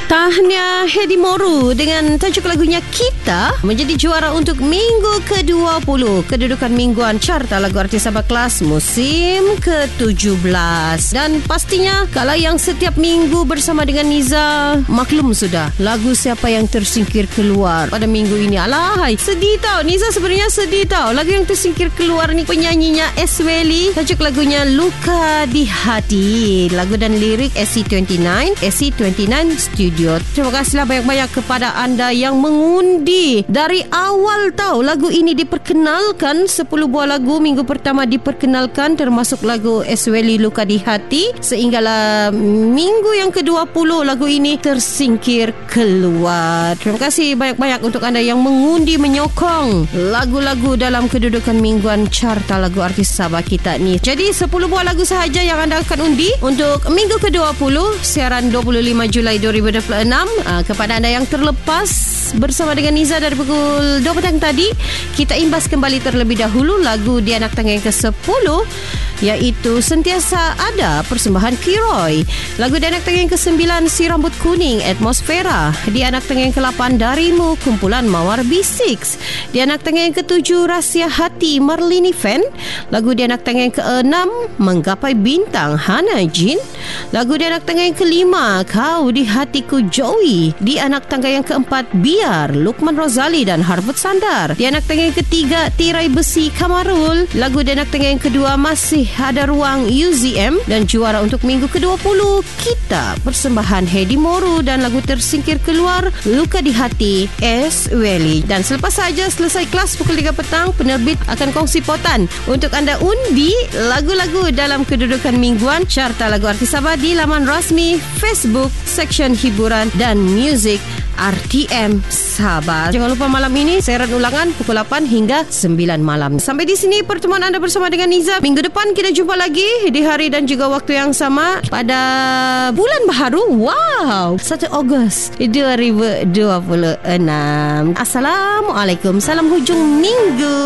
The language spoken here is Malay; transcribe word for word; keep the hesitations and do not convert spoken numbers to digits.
Tahniah Hedi Moru dengan tajuk lagunya Kita menjadi juara untuk minggu ke dua puluh kedudukan mingguan carta lagu artis Sabah Kelas musim ke tujuh belas. Dan pastinya kalau yang setiap minggu bersama dengan Niza, maklum sudah lagu siapa yang tersingkir keluar pada minggu ini. Alahai, sedih tau Niza, sebenarnya sedih tau. Lagu yang tersingkir keluar ni penyanyinya Esweli, tajuk lagunya Luka di Hati. Lagu dan lirik S C dua puluh sembilan S C dua puluh sembilan Studio. Terima kasihlah banyak-banyak kepada anda yang mengundi dari awal tau. Lagu ini diperkenalkan, sepuluh buah lagu minggu pertama diperkenalkan, termasuk lagu Esweli Luka di Hati, sehinggalah minggu yang ke dua puluh lagu ini tersingkir keluar. Terima kasih banyak-banyak untuk anda yang mengundi, menyokong lagu-lagu dalam kedudukan mingguan carta lagu artis Sabah kita ni. Jadi sepuluh buah lagu sahaja yang anda akan undi untuk minggu ke dua puluh siaran dua puluh lima Julai dua ribu dua puluh enam. uh, Kepada anda yang terlepas bersama dengan Niza dari pukul dua petang tadi, kita imbas kembali terlebih dahulu lagu di anak tangga yang ke sepuluh, iaitu Sentiasa Ada persembahan Kiroy. Lagu di anak tangga yang ke sembilan Si Rambut Kuning Atmosfera. Di anak tangga yang ke lapan Darimu kumpulan Mawar B enam. Di anak tangga yang ke tujuh Rahsia Hati Marlini Fan. Lagu di anak tangga yang ke enam Menggapai Bintang Hana Jin. Lagu di anak tangga yang ke lima Kau di Hatiku Joey. Di anak tangga yang keempat Biar Lukman Rozali dan Harvard Sandar. Di anak tangga yang ketiga Tirai Besi Kamarul. Lagu di anak tangga yang kedua Masih Ada Ruang U Z M. Dan juara untuk minggu ke dua puluh Kita persembahan Hedi Moru dan lagu tersingkir keluar Luka di Hati Esweli. Dan selepas saja selesai kelas pukul tiga petang, penerbit akan kongsi potan untuk anda undi lagu-lagu dalam kedudukan mingguan carta lagu artis Sabah di laman rasmi Facebook Section Hiburan dan Muzik R T M Sabah. Jangan lupa malam ini siaran ulangan pukul lapan hingga sembilan malam. Sampai di sini pertemuan anda bersama dengan Niza. Minggu depan kita jumpa lagi di hari dan juga waktu yang sama pada bulan baharu. Wow, satu Ogos dua ribu dua puluh enam. Assalamualaikum. Salam hujung minggu.